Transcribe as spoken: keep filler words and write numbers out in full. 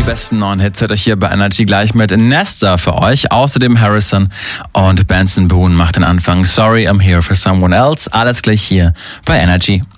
besten neuen Hits hört euch hier bei Energy gleich mit Nesta für euch. Außerdem Harrison und Benson Boone macht den Anfang. Sorry, I'm here for someone else. Alles gleich hier bei Energy.